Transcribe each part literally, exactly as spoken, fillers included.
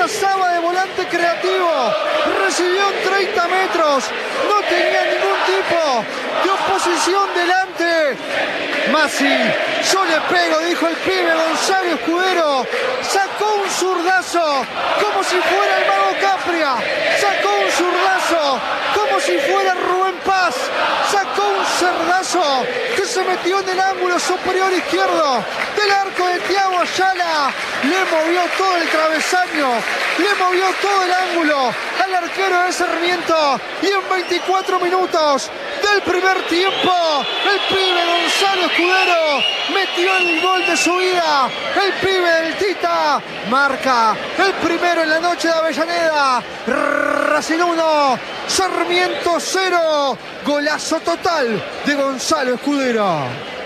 Esa Saba de volante creativo recibió en treinta metros. No tenía ningún tipo de oposición delante. Masi, yo le pego, dijo el pibe Gonzalo Escudero. Sacó un zurdazo como si fuera el mago Capria. Sacó un zurdazo como si fuera Rubén Paz. Sacó un cerdazo que se metió en el ángulo superior izquierdo del arco de Thiago Ayala. Le movió todo el travesaño, le movió todo el ángulo al arquero de Sarmiento. Y en veinticuatro minutos del primer tiempo, el pibe Gonzalo Escudero metió el gol de su vida. El pibe del Tita marca el primero en la noche de Avellaneda. Racing uno, Sarmiento cero. Golazo total de Gonzalo Escudero.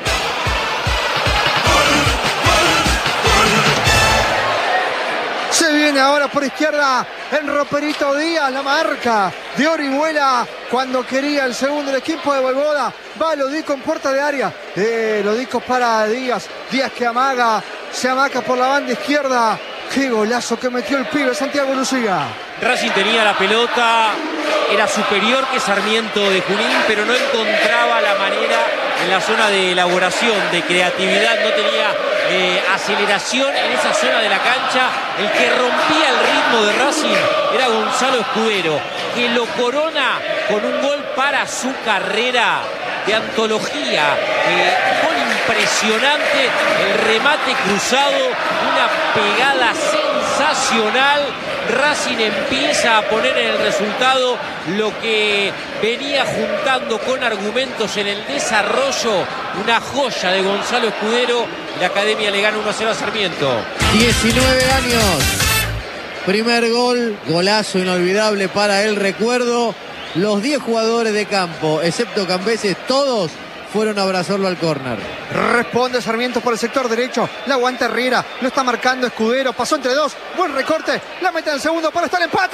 Se viene ahora por izquierda en Roperito Díaz, la marca de Orihuela cuando quería el segundo del equipo de Voivoda. Va Lodico en puerta de área. Eh, Lodico para Díaz. Díaz que amaga, se amaca por la banda izquierda. Qué golazo que metió el pibe Santiago Lucía. Racing tenía la pelota, era superior que Sarmiento de Junín, pero no encontraba la manera en la zona de elaboración, de creatividad, no tenía eh, aceleración en esa zona de la cancha. El que rompía el ritmo de Racing era Gonzalo Escudero, que lo corona con un gol para su carrera de antología. Eh, gol impresionante, el remate cruzado, una pegada sensacional. Racing empieza a poner en el resultado lo que venía juntando con argumentos en el desarrollo. Una joya de Gonzalo Escudero. La Academia le gana uno a cero a Sarmiento. diecinueve años. Primer gol, golazo inolvidable para el recuerdo. Los diez jugadores de campo, excepto Cambeses, todos fueron a abrazarlo al córner. Responde Sarmiento por el sector derecho. La aguanta Herrera. Lo está marcando Escudero. Pasó entre dos. Buen recorte. La mete en el segundo para estar el empate.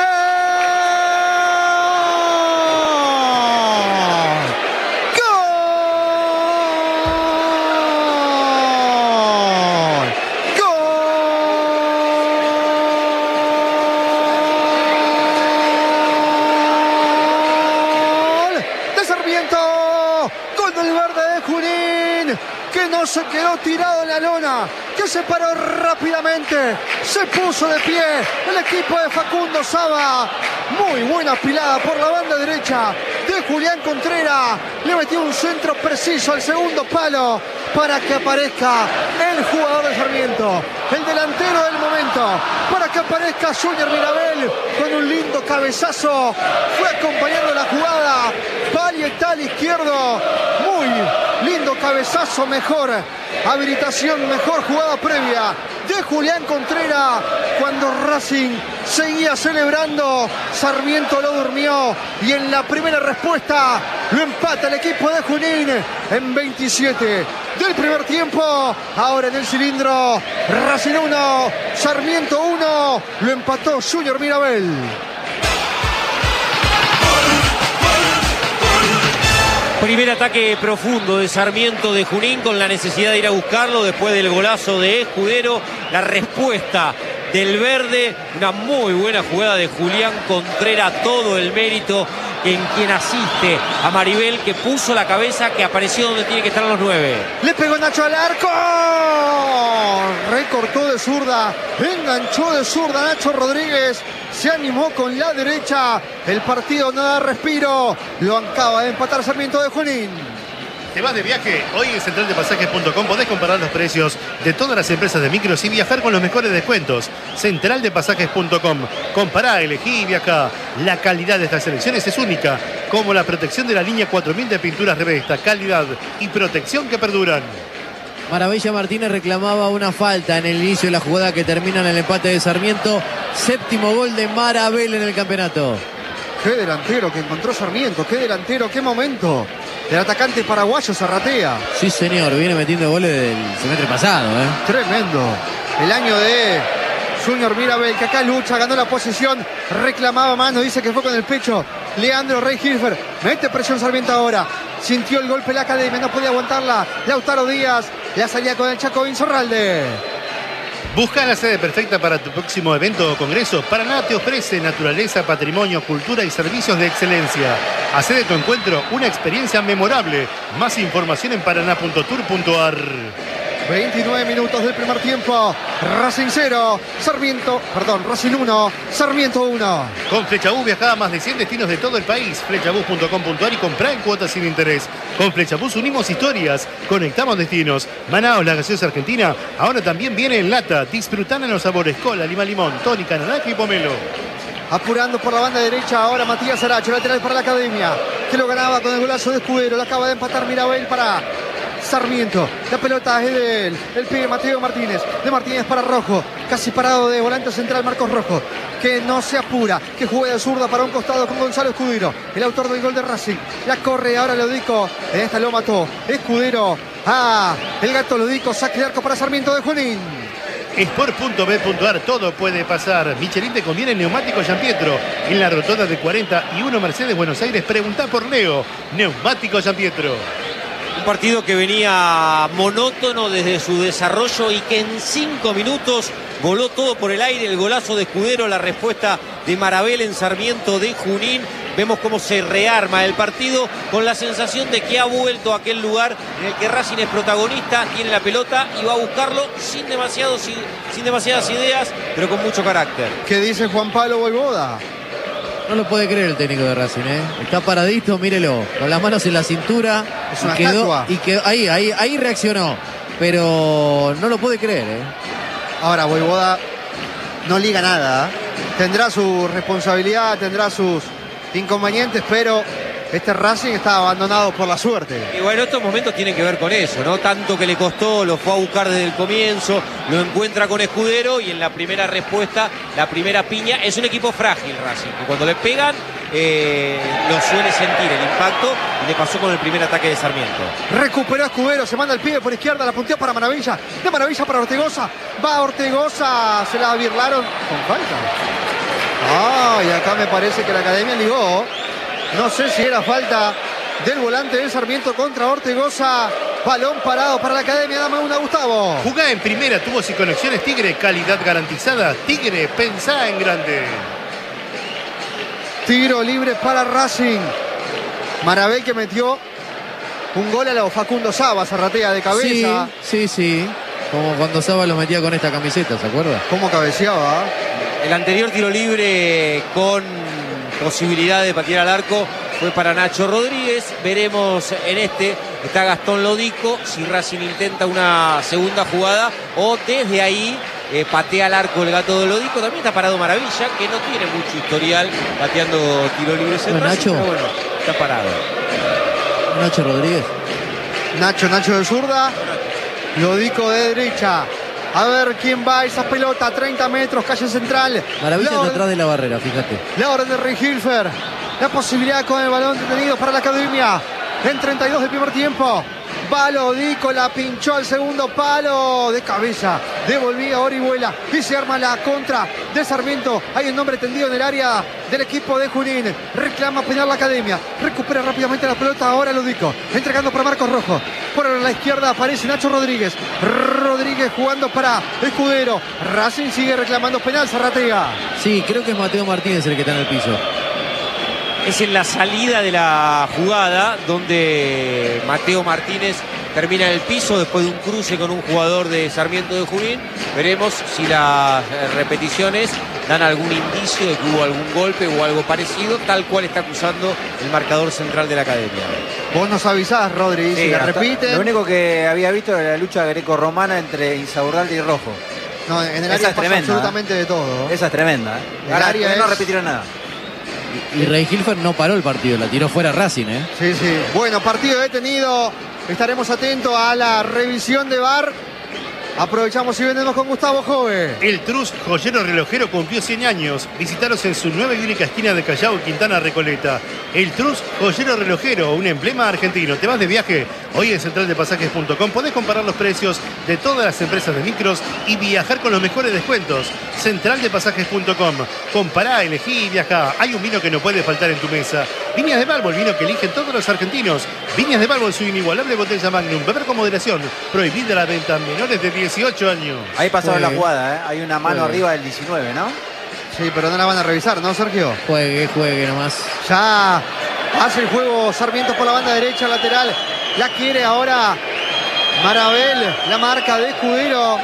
Se quedó tirado en la lona, que se paró rápidamente, se puso de pie el equipo de Facundo Saba. Muy buena pilada por la banda derecha de Julián Contreras. Le metió un centro preciso al segundo palo para que aparezca el jugador de Sarmiento, el delantero del momento, para que aparezca Junior Mirabel con un lindo cabezazo. Fue acompañando la jugada parietal izquierdo. Muy lindo cabezazo, mejor habilitación, mejor jugada previa de Julián Contreras. Cuando Racing seguía celebrando, Sarmiento lo durmió y en la primera respuesta lo empata el equipo de Junín en veintisiete del primer tiempo. Ahora en el cilindro, Racing uno, Sarmiento uno, lo empató Junior Mirabel. Primer ataque profundo de Sarmiento de Junín con la necesidad de ir a buscarlo después del golazo de Escudero. La respuesta del verde, una muy buena jugada de Julián Contreras, todo el mérito en quien asiste a Maribel, que puso la cabeza, que apareció donde tiene que estar los nueve. Le pegó Nacho al arco, recortó de zurda, enganchó de zurda Nacho Rodríguez, se animó con la derecha. El partido no da respiro, lo acaba de empatar Sarmiento de Junín. ¿Te vas de viaje? Hoy en central de pasajes punto com podés comparar los precios de todas las empresas de micros y viajar con los mejores descuentos. central de pasajes punto com. Compará, elegí y viajá. La calidad de estas selecciones es única, como la protección de la línea cuatro mil de pinturas Revesta. Calidad y protección que perduran. Maravilla Martínez reclamaba una falta en el inicio de la jugada que termina en el empate de Sarmiento. Séptimo gol de Marabel en el campeonato. Qué delantero que encontró Sarmiento, qué delantero, qué momento. El atacante paraguayo Zarratea. Sí, señor, viene metiendo goles del semestre pasado, ¿eh? Tremendo. El año de Junior Mirabel, que acá lucha, ganó la posición, reclamaba mano, dice que fue con el pecho. Leandro Rey Hilfer, mete presión Sarmiento ahora. Sintió el golpe la Academia, no podía aguantarla. Lautaro Díaz, la salía con el Chaco Insorralde. Busca la sede perfecta para tu próximo evento o congreso. Paraná te ofrece naturaleza, patrimonio, cultura y servicios de excelencia. Hacé de tu encuentro una experiencia memorable. Más información en paraná punto tour punto ar. veintinueve minutos del primer tiempo. Racing cero, Sarmiento, perdón, Racing uno, Sarmiento uno. Con Flechabús viajá a más de cien destinos de todo el país. flechabús punto com punto ar y comprá en cuotas sin interés. Con Flechabús unimos historias, conectamos destinos. Manaos, la gaseosa argentina, ahora también viene en lata. Disfrután en los sabores cola, lima, limón, tónica, naranja y pomelo. Apurando por la banda derecha ahora Matías Aracho, lateral para la Academia, que lo ganaba con el golazo de Escudero. Lo acaba de empatar Mirabel para Sarmiento. La pelota es de él, el pibe Mateo Martínez. De Martínez para Rojo, casi parado de volante central Marcos Rojo, que no se apura, que juega de zurda para un costado con Gonzalo Escudero, el autor del gol de Racing. La corre ahora Lodico, en esta lo mató Escudero. Ah, el gato Lodico, saque de arco para Sarmiento de Junín. Sport punto b punto ar, todo puede pasar. Michelin te conviene en Neumático Giampietro. En la rotonda de cuarenta y uno Mercedes Buenos Aires, preguntá por Leo. Neumático Giampietro. Un partido que venía monótono desde su desarrollo y que en cinco minutos voló todo por el aire. El golazo de Escudero, la respuesta de Marabel en Sarmiento de Junín. Vemos cómo se rearma el partido con la sensación de que ha vuelto a aquel lugar en el que Racing es protagonista, tiene la pelota y va a buscarlo sin, demasiado, sin, sin demasiadas ideas, pero con mucho carácter. ¿Qué dice Juan Pablo Voivoda? No lo puede creer el técnico de Racing, ¿eh? Está paradito, mírelo, con las manos en la cintura. Es una y quedó, estatua. y quedó, ahí, ahí, ahí reaccionó, pero no lo puede creer, ¿eh? Ahora Voivoda no liga nada, ¿eh? Tendrá su responsabilidad, tendrá sus inconvenientes, pero este Racing está abandonado por la suerte. Y bueno, estos momentos tienen que ver con eso, ¿no? Tanto que le costó, lo fue a buscar desde el comienzo, lo encuentra con Escudero y en la primera respuesta, la primera piña. Es un equipo frágil Racing, que cuando le pegan eh, lo suele sentir el impacto, y le pasó con el primer ataque de Sarmiento. Recuperó Escudero, se manda el pibe por izquierda, la punteó para Maravilla, de Maravilla para Ortegoza, va Ortegoza, se la birlaron con falta. Ah, y acá me parece que la Academia ligó. No sé si era falta del volante del Sarmiento contra Ortegoza. Balón parado para la Academia. Dame una, Gustavo. Jugá en primera, tubos y conexiones Tigre, calidad garantizada. Tigre, pensá en grande. Tiro libre para Racing. Marabel que metió un gol a los Facundo Saba, zarratea de cabeza. Sí, sí, sí. Como cuando Saba lo metía con esta camiseta, ¿se acuerda? ¿Cómo cabeceaba? El anterior tiro libre con posibilidad de patear al arco fue para Nacho Rodríguez. Veremos en este, está Gastón Lodico, si Racing intenta una segunda jugada o desde ahí eh, patea al arco el gato de Lodico. También está parado Maravilla, que no tiene mucho historial pateando tiro libres en Bueno, Racing, Nacho. pero bueno, está parado. Nacho Rodríguez. Nacho, Nacho de zurda. Lodico de derecha. A ver quién va a esa pelota. treinta metros, calle central. Maravilla La está orden- atrás de la barrera, fíjate. La orden de Rehilfer. La posibilidad con el balón detenido para la Academia. En treinta y dos del primer tiempo. Va Lodico, la pinchó al segundo palo. De cabeza. Devolvía Orihuela. Y se arma la contra de Sarmiento. Hay un hombre tendido en el área del equipo de Junín. Reclama penal la Academia. Recupera rápidamente la pelota ahora Lodico. Entregando para Marcos Rojo. Por la izquierda aparece Nacho Rodríguez. Rodríguez jugando para Escudero. Racing sigue reclamando penal. Zarratea. Sí, creo que es Mateo Martínez el que está en el piso. Es en la salida de la jugada donde Mateo Martínez termina en el piso después de un cruce con un jugador de Sarmiento de Junín. Veremos si las eh, repeticiones dan algún indicio de que hubo algún golpe o algo parecido, tal cual está acusando el marcador central de la Academia. Vos nos avisás, Rodri, si Sí, la hasta- repiten. Lo único que había visto era la lucha greco-romana entre Insaurralde y Rojo. No, en el Esa área es pasa tremenda, absolutamente de todo. Esa es tremenda. ¿eh? El Ahora, área no es- repitieron nada. Y Rey Hilfer no paró el partido, la tiró fuera Racing, ¿eh? Sí, sí. Bueno, partido detenido. Estaremos atentos a la revisión de V A R. Aprovechamos y vendemos con Gustavo Jove. El Trus Joyero Relojero cumplió cien años. Visitaros en su nueva y única esquina de Callao, Quintana, Recoleta. El Trus Joyero Relojero, un emblema argentino. ¿Te vas de viaje? Hoy en central de pasajes punto com podés comparar los precios de todas las empresas de micros y viajar con los mejores descuentos. central de pasajes punto com. Compará, elegí y viajá. Hay un vino que no puede faltar en tu mesa. Viñas de Balbo, el vino que eligen todos los argentinos. Viñas de Balbo, su inigualable botella Magnum. Beber con moderación. Prohibida la venta a menores de dieciocho años. Ahí pasaron Juegue. la jugada, ¿eh? Hay una mano Juegue. arriba del diecinueve, ¿no? Sí, pero no la van a revisar, ¿no, Sergio? Juegue, juegue nomás. Ya hace el juego Sarmiento por la banda derecha, lateral. La quiere ahora Marabel, la marca de Escudero.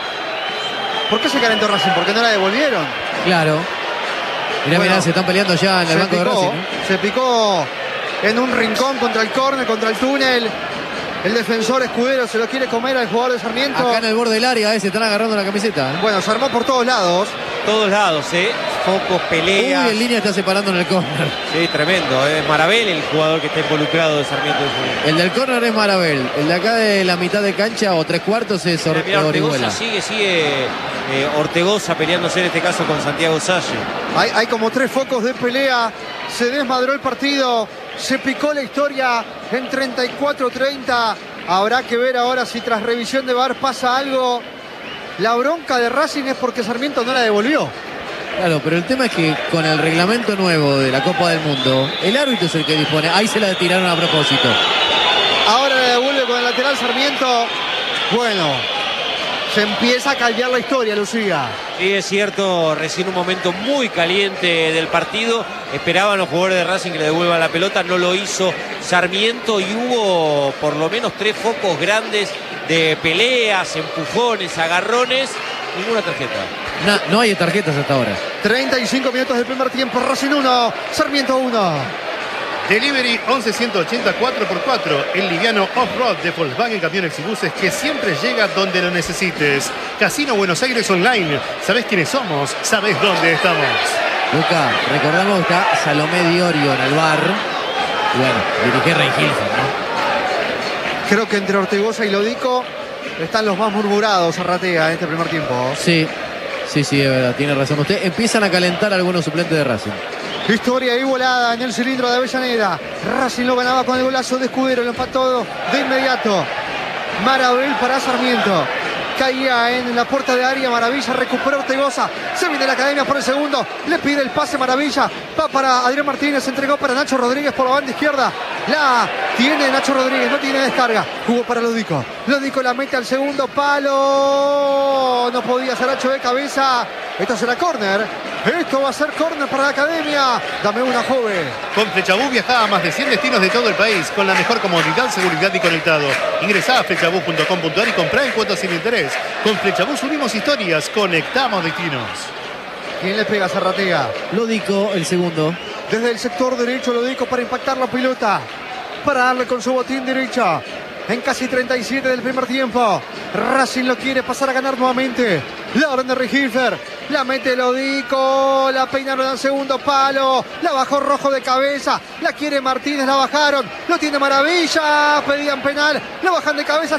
¿Por qué se calentó Racing? ¿Por qué no la devolvieron? Claro. Mirá, Bueno, mirá, se están peleando ya en el Se banco de picó, Racing, ¿eh? se picó en un rincón contra el córner, contra el túnel. El defensor Escudero se lo quiere comer al jugador de Sarmiento. Acá en el borde del área, eh, se están agarrando la camiseta, ¿eh? Bueno, se armó por todos lados. Todos lados, ¿eh? Focos, peleas. Uy, en línea está separando en el córner. Sí, tremendo. Es Marabel el jugador que está involucrado de Sarmiento de Junín. El del córner es Marabel. El de acá de la mitad de cancha o tres cuartos es Or- Mira, Ortegoza Orihuela. sigue, sigue eh, Ortegoza peleándose en este caso con Santiago Salle. Hay, hay como tres focos de pelea. Se desmadró el partido. Se picó la historia en treinta y cuatro treinta. Habrá que ver ahora si tras revisión de V A R pasa algo. La bronca de Racing es porque Sarmiento no la devolvió. Claro, pero el tema es que con el reglamento nuevo de la Copa del Mundo, el árbitro es el que dispone. Ahí se la tiraron a propósito. Ahora la devuelve con el lateral Sarmiento. Bueno, se empieza a caldear la historia, Lucía. Sí, es cierto, recién un momento muy caliente del partido. Esperaban los jugadores de Racing que le devuelvan la pelota, no lo hizo Sarmiento y hubo por lo menos tres focos grandes de peleas, empujones, agarrones, ninguna tarjeta. Na- no hay tarjetas hasta ahora. treinta y cinco minutos del primer tiempo. Racing uno, Sarmiento uno. Delivery once ciento ochenta cuatro por cuatro, el liviano off-road de Volkswagen Camiones y Buses que siempre llega donde lo necesites. Casino Buenos Aires Online. ¿Sabés quiénes somos? ¿Sabés dónde estamos? Luca, recordamos que está Salomé Diorio en el bar. Y bueno, dirige Rey Hilfer, ¿no? Creo que entre Ortegoza y Lodico están los más murmurados, Arratea, en este primer tiempo. Sí, sí, sí, es verdad, tiene razón usted. Empiezan a calentar algunos suplentes de Racing. Historia y volada en el cilindro de Avellaneda. Racing lo ganaba con el golazo de Escudero, lo empató de inmediato. Marabel para Sarmiento. Caía en la puerta de área, Maravilla, recupera Ortegoza. Se viene la academia por el segundo. Le pide el pase Maravilla. Va para Adrián Martínez, entregó para Nacho Rodríguez por la banda izquierda. La tiene Nacho Rodríguez, no tiene descarga. Jugó para Lodico. Lodico la mete al segundo palo. No podía ser Nacho de cabeza. Esto será córner. Esto va a ser córner para la academia. Dame una, joven. Con Flechabús viajá a más de cien destinos de todo el país con la mejor comodidad, seguridad y conectado. Ingresá a flechabús punto com punto ar y comprá en cuotas sin interés. Con Flechabús unimos historias, conectamos destinos. ¿Quién le pega a Zarratea? Lodico, el segundo. Desde el sector derecho Lodico para impactar la pelota. Para darle con su botín derecha. En casi treinta y siete del primer tiempo. Racing lo quiere pasar a ganar nuevamente. La orden de Regilfer. La mete Lodico. La peinaron al segundo palo. La bajó Rojo de cabeza. La quiere Martínez. La bajaron. Lo tiene Maravilla. Pedían penal. La bajan de cabeza.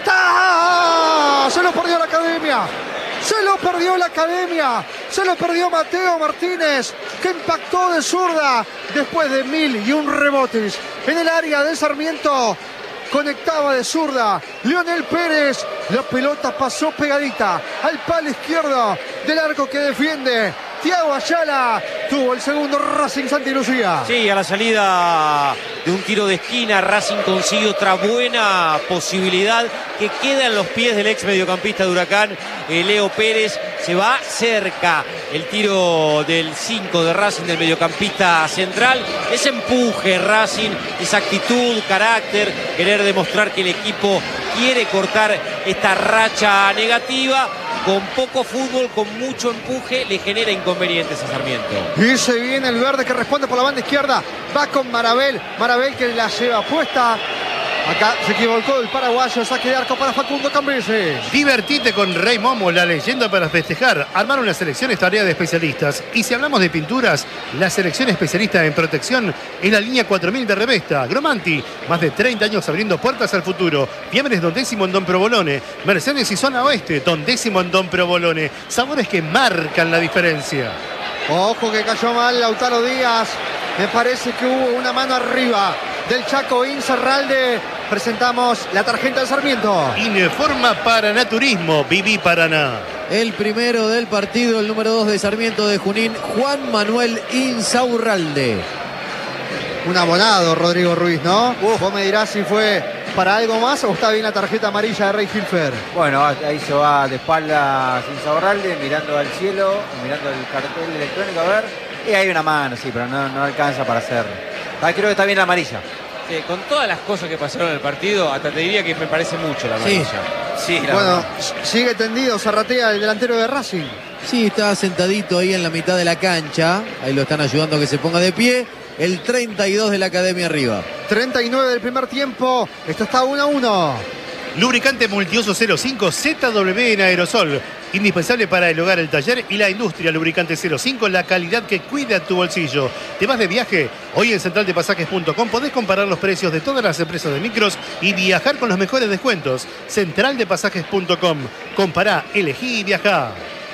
¡Está! Se lo perdió la academia. Se lo perdió la academia. Se lo perdió Mateo Martínez, que impactó de zurda después de mil y un rebotes en el área de Sarmiento. Conectaba de zurda Leonel Pérez. La pelota pasó pegadita al palo izquierdo del arco que defiende Thiago Ayala. Tuvo el segundo Racing Santi Lucía. Sí, a la salida de un tiro de esquina, Racing consigue otra buena posibilidad que queda en los pies del ex mediocampista de Huracán, eh, Leo Pérez. Se va cerca el tiro del cinco de Racing, del mediocampista central. Ese empuje Racing, esa actitud, carácter, querer demostrar que el equipo quiere cortar esta racha negativa. Con poco fútbol, con mucho empuje, le genera inconvenientes a Sarmiento. Y se viene el verde que responde por la banda izquierda. Va con Marabel. Marabel que la lleva puesta. Acá se equivocó el paraguayo. Saque de arco para Facundo Cambese. Divertite con Rey Momo, la leyenda para festejar. Armar una selección es tarea de especialistas. Y si hablamos de pinturas, la selección especialista en protección es la línea cuatro mil de Revesta. Gromanti, más de treinta años abriendo puertas al futuro. Fiambres Don Décimo en Don Provolone. Mercedes y Zona Oeste, Don Décimo en Don Provolone. Sabores que marcan la diferencia. Ojo que cayó mal Lautaro Díaz. Me parece que hubo una mano arriba del Chaco Incerralde. Presentamos la tarjeta de Sarmiento. Informa Paraná Turismo, Viví Paraná. El primero del partido, el número dos de Sarmiento de Junín, Juan Manuel Insaurralde. Un abonado, Rodrigo Ruiz, ¿no? Uf. Vos me dirás si fue para algo más o está bien la tarjeta amarilla de Rey Hilfer. Bueno, ahí se va de espaldas Insaurralde, mirando al cielo, mirando el cartel electrónico, a ver. Y hay una mano, sí, pero no, no alcanza para hacer. Ah, creo que está bien la amarilla. Sí, con todas las cosas que pasaron en el partido, hasta te diría que me parece mucho la amarilla. Sí, sí la bueno, verdad. Sigue tendido Zarratea, el delantero de Racing. Sí, está sentadito ahí en la mitad de la cancha. Ahí lo están ayudando a que se ponga de pie. El treinta y dos de la Academia arriba. treinta y nueve del primer tiempo. Esto está uno a uno. Lubricante multiuso cero cinco Z W en aerosol. Indispensable para el hogar, el taller y la industria. Lubricante cero cinco, la calidad que cuida tu bolsillo. ¿Te vas de viaje? Hoy en central de pasajes punto com podés comparar los precios de todas las empresas de micros y viajar con los mejores descuentos. central de pasajes punto com. Compará, elegí y viajá.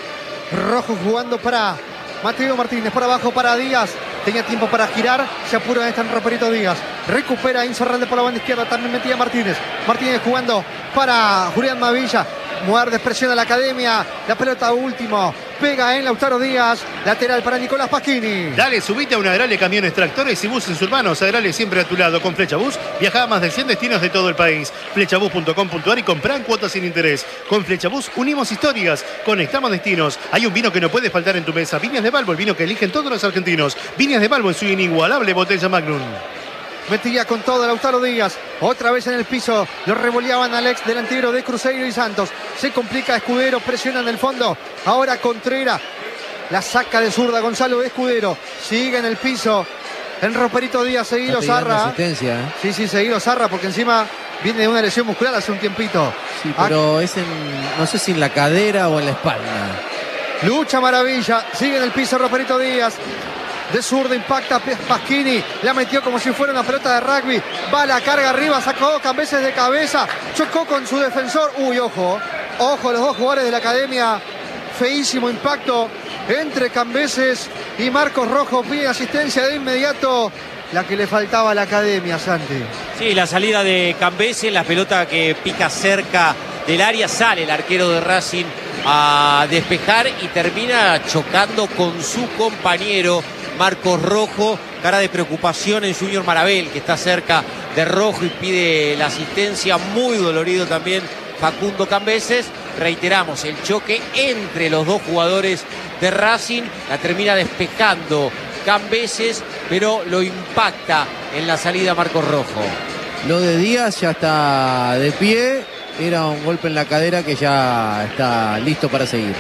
Rojo jugando para Mateo Martínez, por abajo para Díaz. Tenía tiempo para girar, se apura en este Roperito Díaz. Recupera Insaurralde por la banda izquierda, también metía Martínez. Martínez jugando para Julián Mavilla. Muerde, presiona la Academia. La pelota último. Pega en Lautaro Díaz. Lateral para Nicolás Pasquini. Dale, subite a una Agrale Camiones, Tractores y Buses Urbanos. Agrale siempre a tu lado. Con Flechabús viaja a más de cien destinos de todo el país. Flechabús punto com punto ar y comprá en cuotas sin interés. Con Flechabús unimos historias, conectamos destinos. Hay un vino que no puede faltar en tu mesa. Viñas de Balbo, el vino que eligen todos los argentinos. Viñas de Balbo en su inigualable botella Magnum. Metía con todo Lautaro Díaz. Otra vez en el piso. Lo revoleaban al ex delantero de Cruzeiro y Santos. Se complica Escudero. Presiona en el fondo. Ahora Contreras. La saca de zurda Gonzalo Escudero. Sigue en el piso. En Roperito Díaz. Seguido Zarra. Asistencia, ¿eh? Sí, sí, seguido Zarra. Porque encima viene de una lesión muscular hace un tiempito. Sí, pero ah, es en, no sé si en la cadera o en la espalda. Lucha Maravilla. Sigue en el piso Roperito Díaz. De zurda impacta Pasquini. La metió como si fuera una pelota de rugby. Va la carga arriba. Sacó Cambeses de cabeza. Chocó con su defensor. Uy, ojo. Ojo, los dos jugadores de la Academia. Feísimo impacto entre Cambeses y Marcos Rojo. Pide asistencia de inmediato. La que le faltaba a la Academia, Santi. Sí, la salida de Cambeses. La pelota que pica cerca del área. Sale el arquero de Racing a despejar y termina chocando con su compañero Marcos Rojo. Cara de preocupación en Junior Marabel, que está cerca de Rojo y pide la asistencia. Muy dolorido también Facundo Cambeses. Reiteramos, el choque entre los dos jugadores de Racing. La termina despejando Cambeses, pero lo impacta en la salida Marcos Rojo. Lo de Díaz ya está de pie. Era un golpe en la cadera que ya está listo para seguir.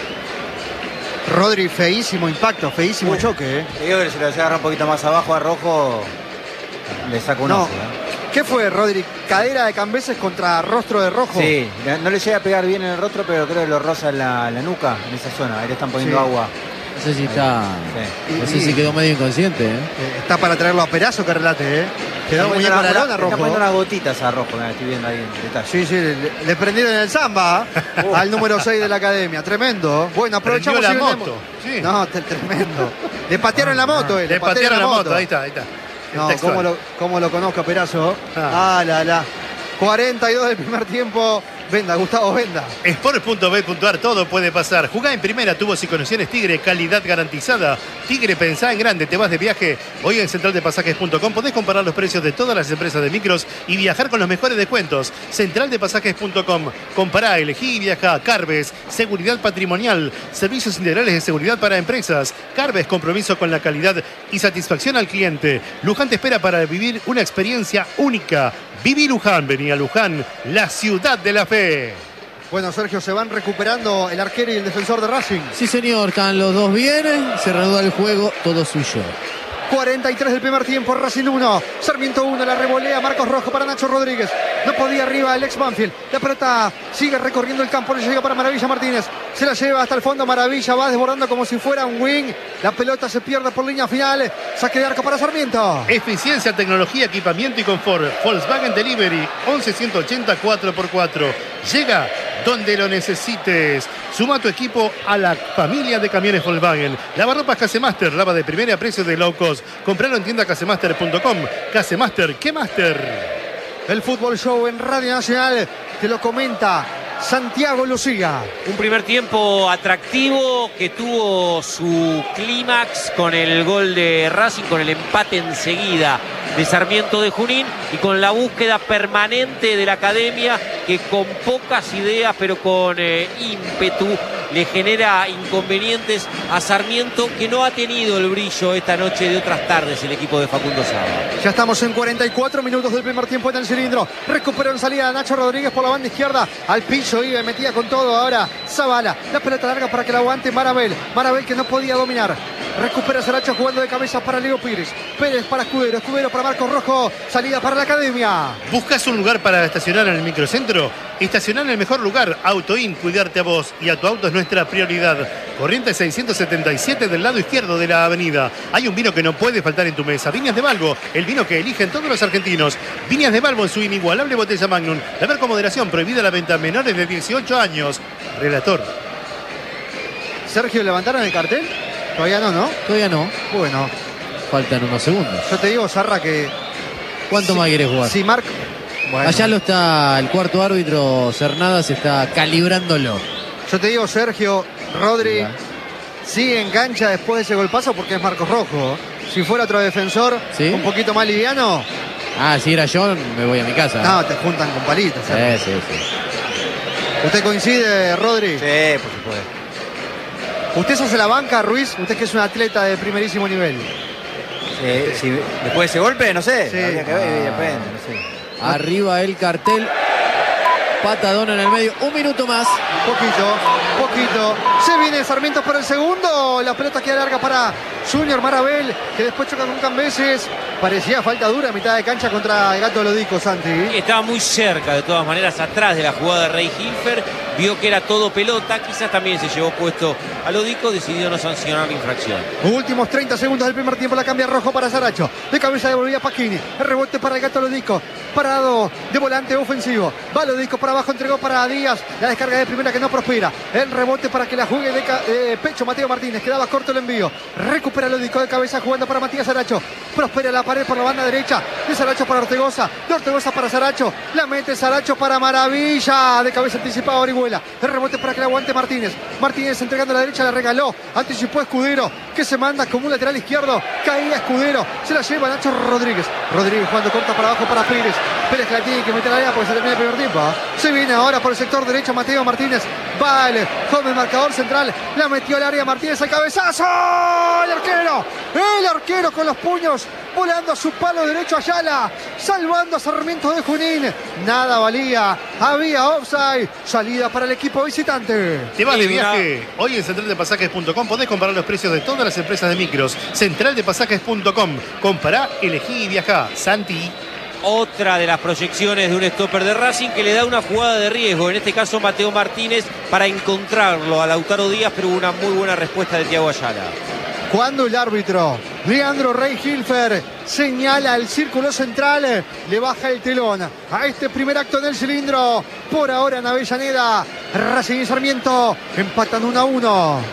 Rodri, feísimo impacto, feísimo Uf. choque. ¿eh? Yo creo que si lo agarra un poquito más abajo a Rojo, le saca un No. ojo. ¿eh? ¿Qué fue, Rodri? ¿Cadera de Cambeses contra rostro de Rojo? Sí, no le llega a pegar bien en el rostro, pero creo que lo roza en la, la nuca, en esa zona. Ahí le están poniendo Sí. agua. No sé si está. Sí. No sé si quedó medio inconsciente, ¿eh? Eh, está para traerlo a Perazo, que relate, ¿eh? Quedó Está muy poniendo para la una- lona, está Rojo. poniendo unas gotitas a Rojo, mira, estoy viendo ahí en detalle. Sí, sí, le, le prendieron el samba Uh. al número seis de la Academia. Tremendo. Bueno, aprovechamos Prendió la y vendemos. moto, sí. No, te- tremendo. Le patearon la moto, eh. Le patearon la moto, ahí está, ahí está. No, Textual. cómo lo, cómo lo conozco a Perazo. Ah. Ah, la, la. cuarenta y dos del primer tiempo. Venda, Gustavo, venda. Sport punto bet punto ar, todo puede pasar. Jugá en primera, tubos y conexiones Tigre, calidad garantizada. Tigre, pensá en grande, te vas de viaje. Hoy en central de pasajes punto com podés comparar los precios de todas las empresas de micros y viajar con los mejores descuentos. central de pasajes punto com. Compará, elegí y viajá. Carves, seguridad patrimonial, servicios integrales de seguridad para empresas. Carves, compromiso con la calidad y satisfacción al cliente. Luján te espera para vivir una experiencia única. Viví Luján, vení a Luján, la ciudad de la fe. Bueno, Sergio, se van recuperando el arquero y el defensor de Racing. Sí, señor, están los dos bien. Se reanuda el juego, todo suyo. cuarenta y tres del primer tiempo, Racing uno, Sarmiento uno, la revolea Marcos Rojo para Nacho Rodríguez. No podía arriba el ex Banfield. La pelota sigue recorriendo el campo, le llega para Maravilla Martínez. Se la lleva hasta el fondo, Maravilla va desbordando como si fuera un wing. La pelota se pierde por línea final. Saque de arco para Sarmiento. Eficiencia, tecnología, equipamiento y confort. Volkswagen Delivery once ciento ochenta cuatro por cuatro. Llega donde lo necesites. Suma tu equipo a la familia de camiones Volkswagen. Lavarropas Casemaster, lava de primera a precio de low cost. Compralo en tienda casemaster punto com. Casemaster, ¿qué master? El Fútbol Show en Radio Nacional te lo comenta Santiago Lucía. Un primer tiempo atractivo que tuvo su clímax con el gol de Racing, con el empate enseguida de Sarmiento de Junín y con la búsqueda permanente de la academia que con pocas ideas pero con eh, ímpetu le genera inconvenientes a Sarmiento, que no ha tenido el brillo esta noche de otras tardes el equipo de Facundo Saba. Ya estamos en cuarenta y cuatro minutos del primer tiempo en el cilindro. Recuperó en salida Nacho Rodríguez por la banda izquierda. Al piso iba, metía con todo ahora Zavala. La pelota larga para que la aguante Marabel. Marabel que no podía dominar. Recupera Saracho jugando de cabeza para Leo Pérez. Pérez para Escudero. Escudero para Marcos Rojo. Salida para la academia. ¿Buscas un lugar para estacionar en el microcentro? Estacionar en el mejor lugar. Autoin, cuidarte a vos y a tu auto es nuestra prioridad. Corrientes seiscientos setenta y siete del lado izquierdo de la avenida. Hay un vino que no puede faltar en tu mesa. Viñas de Balbo, el vino que eligen todos los argentinos. Viñas de Balbo en su inigualable botella Magnum. Beber con moderación, prohibida la venta a menores de dieciocho años. Relator. Sergio, ¿levantaron el cartel? Todavía no, ¿no? Todavía no. Bueno, Faltan unos segundos. yo te digo, Zarra, que ¿Cuánto si, más quieres jugar? Si Marco... Bueno, Allá lo está el cuarto árbitro, Cernadas, está calibrándolo. yo te digo, Sergio, Rodri Ya. sigue en cancha después de ese golpazo porque es Marcos Rojo. Si fuera otro defensor, ¿Sí? un poquito más liviano, Ah, si era yo, me voy a mi casa. no, te juntan con palitos. Sergio. Sí, sí, sí. ¿Usted coincide, Rodri? Sí, por supuesto. ¿Usted se hace la banca, Ruiz? Usted que es un atleta de primerísimo nivel. Sí, sí, después de ese golpe, no sé. Sí. Habría que ver, Ah. depende, no sé. Arriba el cartel. Patadón en el medio. Un minuto más. Poquito, poquito. Se viene Sarmiento por el segundo. La pelota queda larga para Junior Marabel, que después choca con Cambeses. Parecía falta dura a mitad de cancha contra el Gato Lodico, Santi. Estaba muy cerca, de todas maneras, atrás de la jugada de Rey Hilfer. Vio que era todo pelota. Quizás también se llevó puesto a Lodico. Decidió no sancionar la infracción. Últimos treinta segundos del primer tiempo. La cambia Rojo para Saracho. De cabeza devolvía Pasquini. El rebote para el Gato Lodico. Parado de volante ofensivo. Va Lodico para abajo. Entregó para Díaz. La descarga de primera que no prospera. El rebote para que la juegue de eh, pecho Mateo Martínez. Quedaba corto el envío. Recupera Lodico de cabeza jugando para Matías Saracho. Prospera la pared por la banda derecha. De Saracho para Ortegoza. De Ortegoza para Saracho. La mete Saracho para Maravilla. De cabeza anticipada Orihuela. El rebote para que la aguante Martínez. Martínez entregando a la derecha. La regaló. Anticipó Escudero. Que se manda como un lateral izquierdo. Caía Escudero. Se la lleva Nacho Rodríguez. Rodríguez jugando corta para abajo para Pérez. Pérez que la tiene que meter a la área porque se termina el primer tiempo. Se viene ahora por el sector derecho Mateo Martínez. Va el joven marcador central. La metió al área Martínez al cabezazo. El arquero. El arquero con los puños. Volando a su palo derecho Ayala. Salvando a Sarmiento de Junín. Nada valía. Había offside. Salida para el equipo visitante. Te vas de Sí, una- viaje. Hoy en central de pasajes punto com podés comparar los precios de todas las empresas de micros. central de pasajes punto com. Compará, elegí y viajá. Santi. Otra de las proyecciones de un stopper de Racing que le da una jugada de riesgo, en este caso Mateo Martínez, para encontrarlo a Lautaro Díaz, pero hubo una muy buena respuesta de Thiago Ayala. Cuando el árbitro Leandro Rey Hilfer señala el círculo central, le baja el telón a este primer acto en el cilindro. Por ahora en Avellaneda, Racing y Sarmiento empatan uno a uno.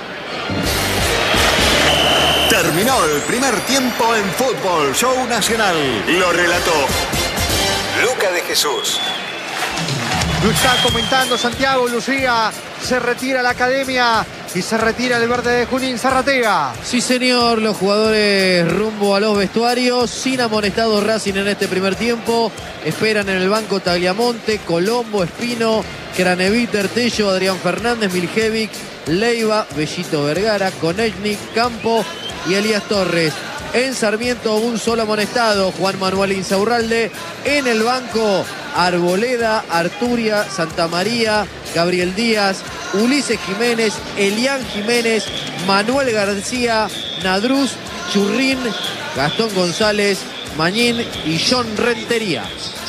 Terminó el primer tiempo en Fútbol Show Nacional. Lo relató Luca de Jesús. Lo está comentando Santiago Lucía. Se retira la academia y se retira el verde de Junín Zarratea. Sí, señor, los jugadores rumbo a los vestuarios, sin amonestado Racing en este primer tiempo. Esperan en el banco Tagliamonte, Colombo, Espino, Craneviter, Tello, Adrián Fernández, Miljevic, Leiva, Bellito Vergara, Konechnik, Campo y Elías Torres. En Sarmiento un solo amonestado, Juan Manuel Insaurralde. En el banco Arboleda, Arturia, Santa María, Gabriel Díaz, Ulises Jiménez, Elián Jiménez, Manuel García, Nadruz, Churrín, Gastón González, Mañín y John Rentería.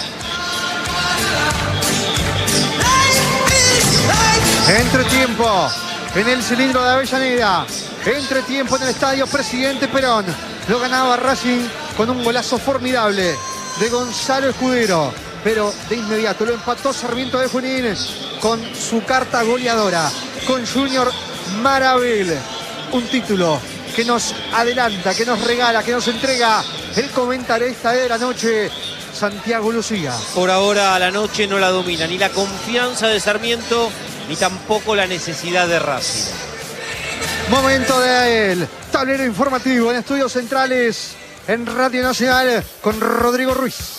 Entretiempo en el cilindro de Avellaneda. Entretiempo en el estadio Presidente Perón. Lo ganaba Racing con un golazo formidable de Gonzalo Escudero. Pero de inmediato lo empató Sarmiento de Junín con su carta goleadora. Con Junior Marabel. Un título que nos adelanta, que nos regala, que nos entrega el comentarista de la noche, Santiago Lucía. Por ahora la noche no la domina ni la confianza de Sarmiento ni tampoco la necesidad de Racing. Momento del tablero informativo en Estudios Centrales en Radio Nacional con Rodrigo Ruiz.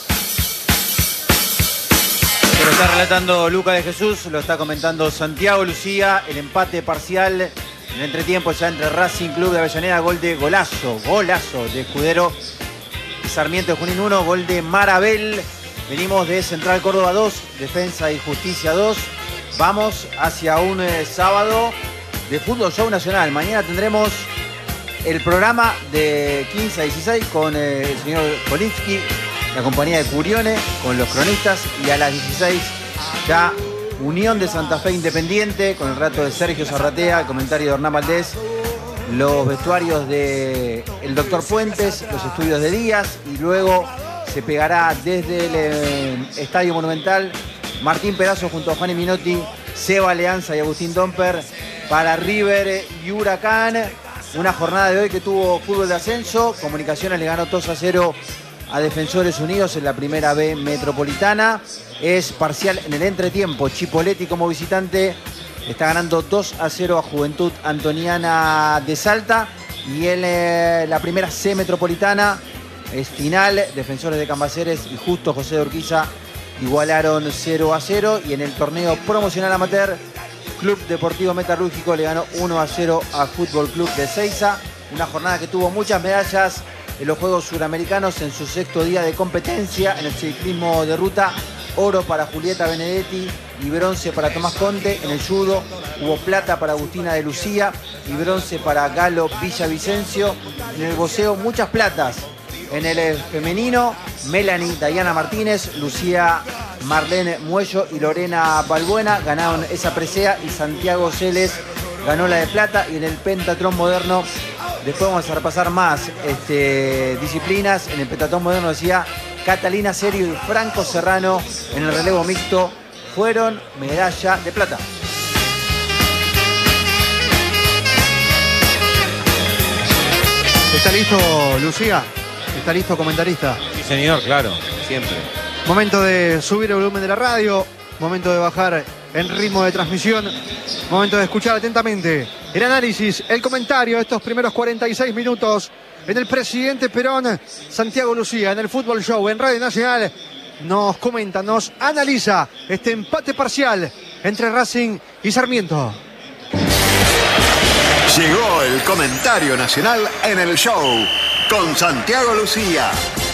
Lo está relatando Luca de Jesús, lo está comentando Santiago Lucía, el empate parcial en el entretiempo ya entre Racing Club de Avellaneda, gol de golazo, golazo de Escudero y Sarmiento de Junín uno, gol de Marabel. Venimos de Central Córdoba dos, Defensa y Justicia dos. Vamos hacia un eh, sábado de Fútbol Show Nacional. Mañana tendremos el programa de quince a dieciséis con eh, el señor Kolinski, la compañía de Curione, con los cronistas, y a las dieciséis ya Unión de Santa Fe Independiente con el relato de Sergio Zarratea, el comentario de Hernán Valdés, los vestuarios de el doctor Puentes, los estudios de Díaz, y luego se pegará desde el eh, Estadio Monumental Martín Perazo junto a Fanny Minotti, Seba Leanza y Agustín Domper para River y Huracán. Una jornada de hoy que tuvo fútbol de ascenso. Comunicaciones le ganó dos a cero a Defensores Unidos en la primera B metropolitana. Es parcial en el entretiempo. Chipolletti como visitante está ganando dos a cero a Juventud Antoniana de Salta. Y en eh, la primera C metropolitana es final. Defensores de Cambaceres y Justo José de Urquiza igualaron cero a cero. Y en el torneo promocional amateur, Club Deportivo Metalúrgico le ganó uno a cero a Fútbol Club de Seiza. Una jornada que tuvo muchas medallas en los Juegos Suramericanos en su sexto día de competencia. En el ciclismo de ruta, oro para Julieta Benedetti y bronce para Tomás Conte. En el judo hubo plata para Agustina de Lucía y bronce para Galo Villavicencio. En el boxeo, muchas platas. En el femenino, Melanie Dayana Martínez, Lucía Marlene Muello y Lorena Balbuena ganaron esa presea, y Santiago Celes ganó la de plata. Y en el pentatlón moderno, después vamos a repasar más este, disciplinas. En el pentatlón moderno decía Catalina Serio y Franco Serrano en el relevo mixto fueron medalla de plata. ¿Está listo, Lucía? ¿Está listo, comentarista? Sí, señor, claro, siempre. Momento de subir el volumen de la radio, momento de bajar el ritmo de transmisión, momento de escuchar atentamente el análisis, el comentario de estos primeros cuarenta y seis minutos en el Presidente Perón. Santiago Lucía en el Fútbol Show en Radio Nacional nos comenta, nos analiza este empate parcial entre Racing y Sarmiento. Llegó el comentario nacional en el show con Santiago Lucía.